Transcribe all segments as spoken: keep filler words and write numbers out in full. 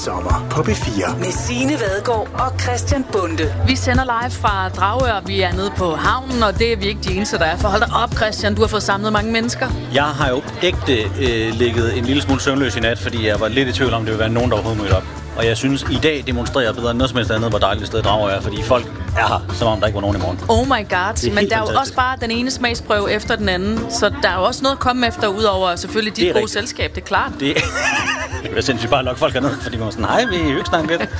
Sommer på B fire. Med Signe Vadgaard og Christian Bonde. Vi sender live fra Dragør. Vi er nede på havnen, og det er vi ikke de eneste, der er. For hold dig op, Christian. Du har fået samlet mange mennesker. Jeg har jo ægte øh, ligget en lille smule søvnløs i nat, fordi jeg var lidt i tvivl om, det ville være nogen, der overhovedet mødte op. Og jeg synes, i dag demonstrerer bedre end noget som helst andet, hvor dejligt sted Dragør er, fordi folk er her, som om der ikke var nogen i morgen. Oh my god. Men der er jo også bare den ene smagsprøve efter den anden, så der er jo også noget at komme efter, udover selvfølgelig dit gode rigtigt. Selskab, det er klart. Det er sindssygt bare at lokke folk herned, fordi man er sådan, nej, vi er jo ikke snakket lidt.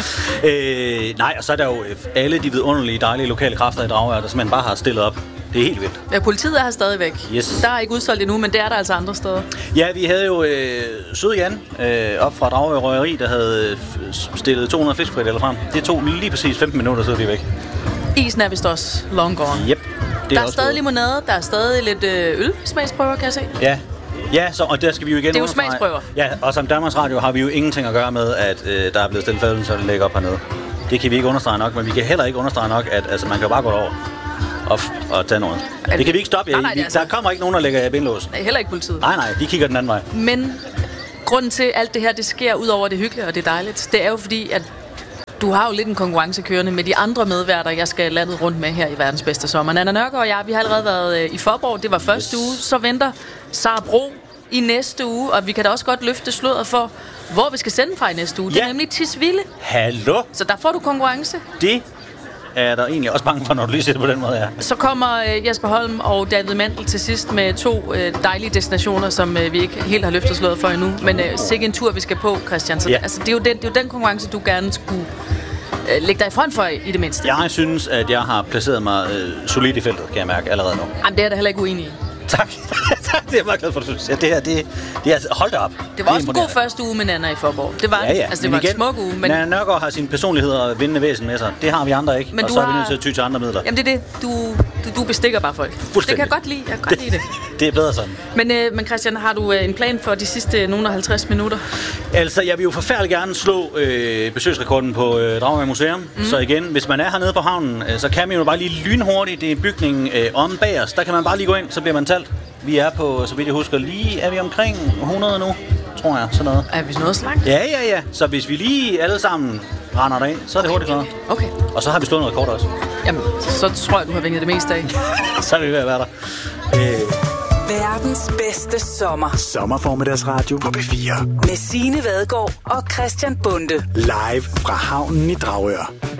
øh, nej, og så er der jo alle de vidunderlige, dejlige lokale kræfter i Dragør, der simpelthen bare har stillet op. Det er helt vildt. Ja, politiet er her stadigvæk. Yes. Der er ikke udsolgt endnu, men det er der altså andre steder. Ja, vi havde jo øh, Søde Jan øh, op fra Dragør Røgeri, der havde stillet to hundrede fiskefrikadeller frem. Det tog lige præcis femten minutter, så er de væk. Isen er vist også long gone. Yep. Der er, er stadig limonade, der er stadig lidt øh, ølsmagsprøver, kan jeg se. Ja. Ja, så, og der skal vi jo igen... Det er jo smagsprøver. Ja, og som Danmarks Radio har vi jo ingenting at gøre med, at øh, der er blevet stillet fælden, så det ligger op hernede. Det kan vi ikke understrege nok, men vi kan heller ikke understrege nok, at altså, man kan bare gå over og, og tage noget. Det kan vi ikke stoppe. Nej, nej, vi, altså... Der kommer ikke nogen, der lægger bindlås. Nej, heller ikke politiet. Nej, nej, de kigger den anden vej. Men grunden til, at alt det her, det sker ud over det hyggelige og det er dejligt, det er jo fordi, at du har jo lidt en konkurrence kørende med de andre medværter, jeg skal landet rundt med her i Verdens Bedste Sommer. Nanna Nørgaard og jeg, vi har allerede været øh, i Faaborg. Det var første yes. uge. Så venter Sara Bro i næste uge, og vi kan da også godt løfte sløret for, hvor vi skal sende fra i næste uge. Ja. Det er nemlig Tisvilde. Hallo? Så der får du konkurrence. Det er der egentlig også bange for, når du lige ser det på den måde, ja. Så kommer øh, Jesper Holm og David Mandel til sidst med to øh, dejlige destinationer, som øh, vi ikke helt har løftet sløret for endnu. Men øh, sikke en tur, vi skal på, Christian. Så ja. altså, det, er jo den, det er jo den konkurrence, du gerne skulle øh, lægge dig i front for i det mindste. Jeg synes, at jeg har placeret mig øh, solidt i feltet, kan jeg mærke allerede nu. Jamen, det er jeg da heller ikke uenig i. Tak. tak, det er jeg meget glad for, at du siger. Det her, det, det er altså, hold da op. Det var det også en god første uge med Nanna i Faaborg. Det var, ja, ja. altså, det var igen, en smuk uge. Men Nanna Nørgaard har sin personlighed og vindende væsen med sig. Det har vi andre ikke, men og så er vi nødt til at ty til andre midler. Jamen, det er det. Du, du, du bestikker bare folk. Det kan jeg godt lide. Jeg kan godt lide det. Det er bedre sådan. Men, øh, men Christian, har du øh, en plan for de sidste nogle og halvtreds minutter? Altså, jeg vil jo forfærdeligt gerne slå øh, besøgsrekorden på øh, Dragør Museum. Mm. Så igen, hvis man er hernede på havnen, øh, så kan man jo bare lige lynhurtigt. Det er bygningen øh, om bag os. Der kan man bare lige gå ind, så bliver man talt. Vi er på, så vidt jeg husker, lige er vi omkring hundrede nu, tror jeg, sådan noget. Er vi noget så langt? Ja, ja, ja. Så hvis vi lige alle sammen render derind, så er det hurtigt noget. Okay. Og så har vi slået noget rekord også. Jamen, så tror jeg, du har vinget det meste af. Så er vi ved at være der. Øh. Verdens bedste sommer. Sommerformiddagsradio på B fire. Med Signe Vadgaard og Christian Bonde. Live fra havnen i Dragør.